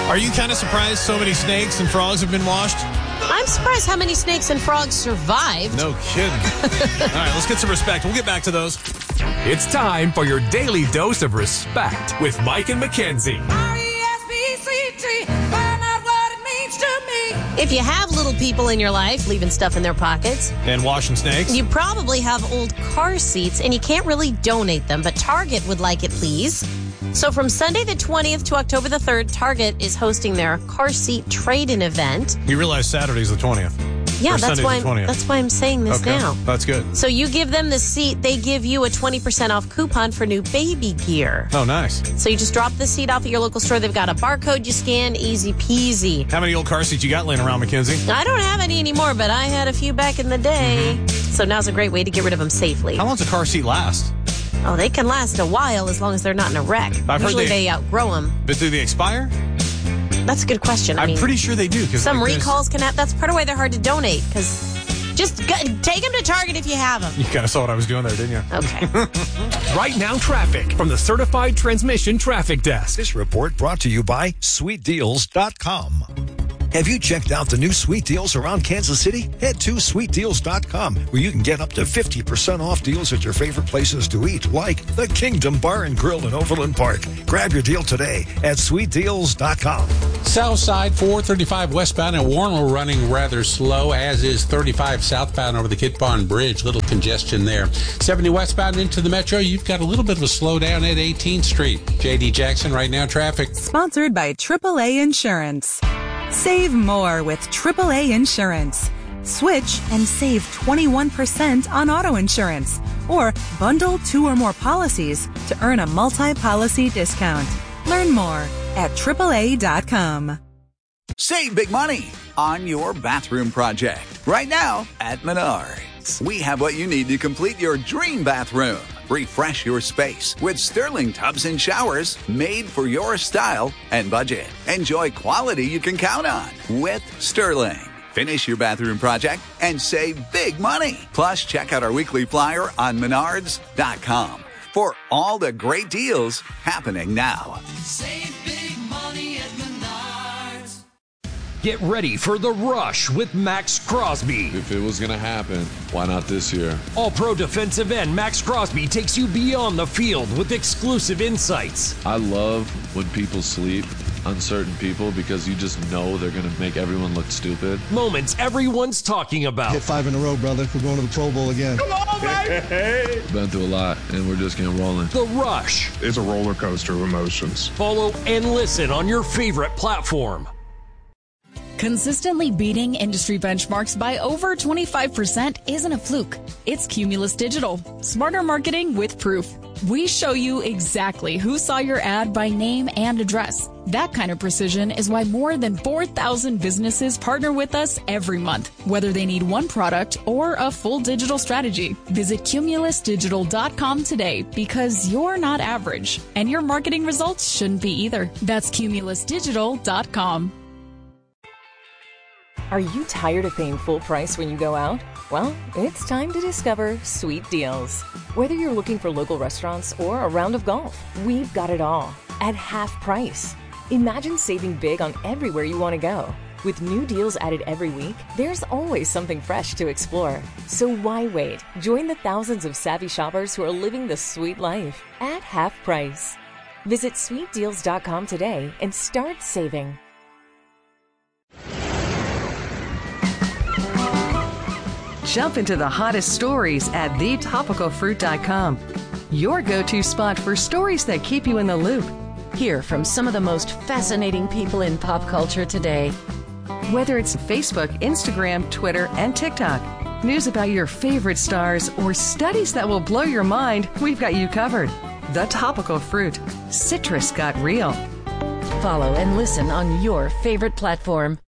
Are you kind of surprised so many snakes and frogs have been washed? I'm surprised how many snakes and frogs survived. No kidding. All right, let's get some respect. We'll get back to those. It's time for your daily dose of respect with Mike and Mackenzie. R-E-S-P-C-T, find out what it means to me. If you have little people in your life leaving stuff in their pockets, And washing snakes. you probably have old car seats and you can't really donate them, but Target would like it, please. So from Sunday the 20th to October the 3rd, Target is hosting their car seat trade-in event. You realize Saturday's the 20th. Yeah, Or that's Sunday's why the 20th. that's why I'm saying this Okay, now. that's good. So you give them the seat, they give you a 20% off coupon for new baby gear. Oh, nice. So you just drop the seat off at your local store. They've got a barcode you scan, easy peasy. How many old car seats you got laying around, Mackenzie? I don't have any anymore, but I had a few back in the day. So now's a great way to get rid of them safely. How long's a car seat last? Oh, they can last a while as long as they're not in a wreck. I've heard Usually they- they outgrow them. But do they expire? That's a good question. I I'm mean, pretty sure they do. 'Cause some like, there's- recalls can have. That's part of why they're hard to donate, because just take them to Target if you have them. You kind of saw what I was doing there, didn't you? Okay. Right now, traffic from the Certified Transmission Traffic Desk. This report brought to you by SweetDeals.com. Have you checked out the new Sweet Deals around Kansas City? Head to SweetDeals.com, where you can get up to 50% off deals at your favorite places to eat, like the Kingdom Bar and Grill in Overland Park. Grab your deal today at SweetDeals.com. South side 435 westbound at Warrenville running rather slow, as is 35 southbound over the Kit Barn Bridge. Little congestion there. 70 westbound into the metro, you've got a little bit of a slowdown at 18th Street. JD Jackson, right now traffic. Sponsored by AAA Insurance. Save more with AAA Insurance. Switch and save 21% on auto insurance. Or bundle 2 or more policies to earn a multi-policy discount. Learn more at AAA.com. Save big money on your bathroom project right now at Menards. We have what you need to complete your dream bathroom. Refresh your space with Sterling tubs and showers made for your style and budget. Enjoy quality you can count on with Sterling. Finish your bathroom project and save big money. Plus, check out our weekly flyer on Menards.com for all the great deals happening now. Save big money at Menards. Get ready for The Rush with Max Crosby. If it was going to happen, why not this year? All-pro defensive end Max Crosby takes you beyond the field with exclusive insights. I love when people sleep on certain people because you just know they're going to make everyone look stupid. Moments everyone's talking about. Hit 5 in a row, brother. We're going to the Pro Bowl again. Come on, baby! Been through a lot, and we're just getting rolling. The Rush. It's a roller coaster of emotions. Follow and listen on your favorite platform. Consistently beating industry benchmarks by over 25% isn't a fluke. It's Cumulus Digital. Smarter marketing with proof. We show you exactly who saw your ad by name and address. That kind of precision is why more than 4,000 businesses partner with us every month, whether they need one product or a full digital strategy. Visit cumulusdigital.com today, because you're not average, and your marketing results shouldn't be either. That's cumulusdigital.com. Are you tired of paying full price when you go out? Well, it's time to discover Sweet Deals. Whether you're looking for local restaurants or a round of golf, we've got it all at half price. Imagine saving big on everywhere you want to go. With new deals added every week, there's always something fresh to explore. So why wait? Join the thousands of savvy shoppers who are living the sweet life at half price. Visit sweetdeals.com today and start saving. Jump into the hottest stories at thetopicalfruit.com. Your go-to spot for stories that keep you in the loop. Hear from some of the most fascinating people in pop culture today. Whether it's Facebook, Instagram, Twitter, and TikTok, news about your favorite stars, or studies that will blow your mind, we've got you covered. The Topical Fruit. Citrus got real. Follow and listen on your favorite platform.